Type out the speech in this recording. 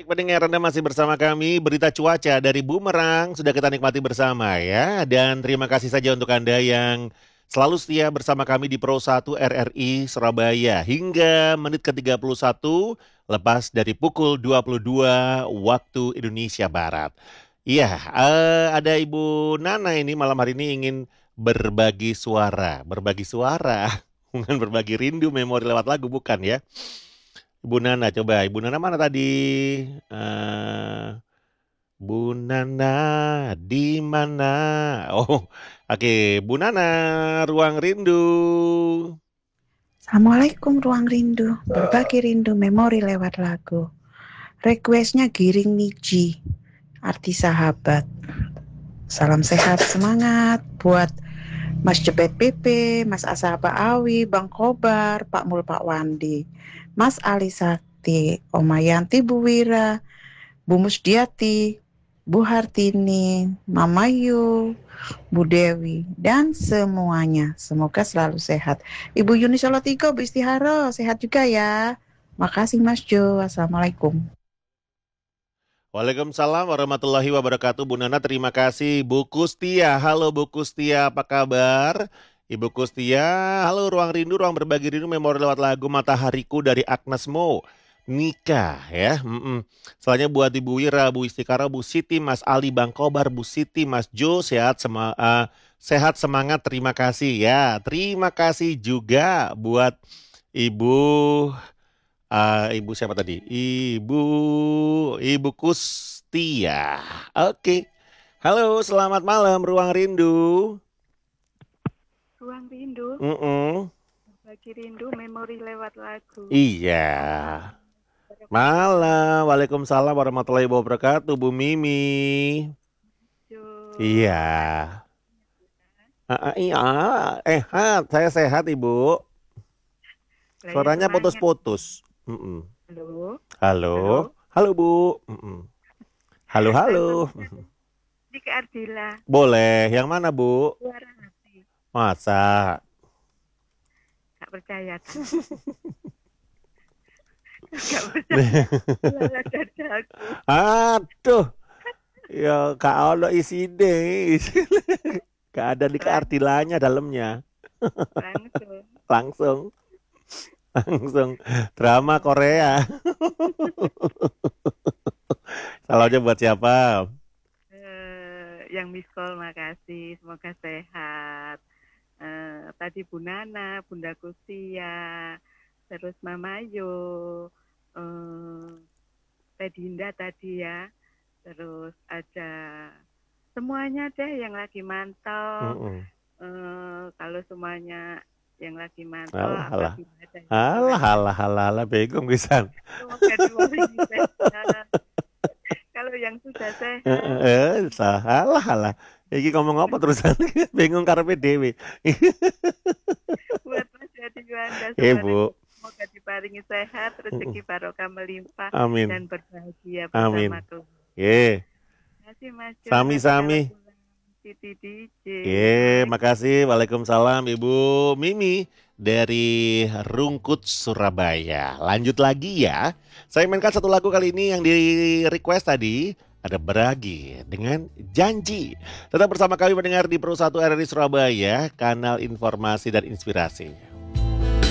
pendengar Anda masih bersama kami. Berita cuaca dari Bumerang sudah kita nikmati bersama ya. Dan terima kasih saja untuk Anda yang selalu setia bersama kami di Pro 1 RRI Surabaya hingga menit ke-31 lepas dari pukul 22 waktu Indonesia Barat. Iya, ada Ibu Nana ini malam hari ini ingin berbagi suara. Berbagi suara, bukan berbagi rindu memori lewat lagu, bukan ya. Ibu Nana, coba. Ibu Nana mana tadi? Eh, Bu Nana, di mana? Oh, oke. Bu Nana, ruang rindu. Assalamualaikum Ruang Rindu, berbagi rindu memori lewat lagu. Requestnya Giring Niji, arti sahabat. Salam sehat semangat buat Mas Jebet PP, Mas Asa Pak Awi, Bang Kobar, Pak Mul Pak Wandi, Mas Ali Sakti, Omayanti Bu Wira, Bu Musdiati, Bu Hartini, Mama Yu, Bu Dewi, dan semuanya. Semoga selalu sehat. Ibu Yuni Solotiko, Bu Istiharo, sehat juga ya. Makasih Mas Jo. Assalamualaikum. Waalaikumsalam warahmatullahi wabarakatuh. Bu Nana, terima kasih. Bu Kustia, halo Bu Kustia, apa kabar? Ibu Kustia, halo ruang rindu, ruang berbagi rindu, memori lewat lagu Matahariku dari Agnes Mo. Nikah ya. Soalnya buat Ibu Wira, Bu Istikara, Bu Siti, Mas Ali, Bang Kobar, Bu Siti, Mas Jo, sehat semangat, terima kasih ya. Terima kasih juga buat Ibu Ibu siapa tadi? Ibu Kustia. Oke. Halo, selamat malam Ruang Rindu. Ruang rindu, Mm-mm. bagi rindu, memori lewat lagu. Iya. Malam. Waalaikumsalam warahmatullahi wabarakatuh, Bu Mimi. Iya. Iya. Saya sehat, Ibu. Suaranya putus-putus. Mm-mm. Halo. Halo. Halo, Bu. Halo, halo. Di ke Ardila. Boleh. Yang mana, Bu? Suara hati. Masa? Gak percaya. Gak percaya. Lala dadaku. Aduh. Ya, Kak ono isi deh. Gak ada di keartilanya dalamnya. Langsung. Drama Korea. Salamnya buat siapa? Yang miss call, makasih. Semoga sehat. Tadi Bu Nana, Bunda Kusia, terus Mama Yo, Teh Dinda tadi ya, terus ada semuanya deh yang lagi mantau. Kalau semuanya yang lagi mantau, Alah, bingung pisan. Kalau yang sudah sehat, salah. Iki ngomong apa terusan? Bingung karepe dhewe. Buat Mas Yadi Yuanda, Bu. semoga diparingi sehat, rezeki barokah melimpah, Amin. dan berbahagia bersama keluarga. Terima kasih Mas. Sami-sami. Siti DJ. Makasih. Waalaikumsalam Ibu Mimi dari Rungkut, Surabaya. Lanjut lagi ya. Saya mainkan satu lagu kali ini yang di request tadi. Ada Beragi dengan Janji. Tetap bersama kami mendengar di Pro 1 RRI Surabaya, kanal informasi dan inspirasi.